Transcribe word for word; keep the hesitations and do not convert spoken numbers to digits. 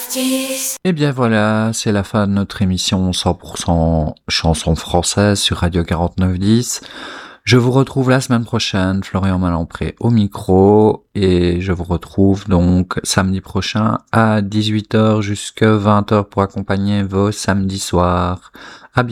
Et bien voilà, c'est la fin de notre émission cent pour cent chansons françaises sur Radio quarante-neuf dix. Je vous retrouve la semaine prochaine, Florian Malampré au micro, et je vous retrouve donc samedi prochain à dix-huit heures jusqu'à vingt heures pour accompagner vos samedis soirs. À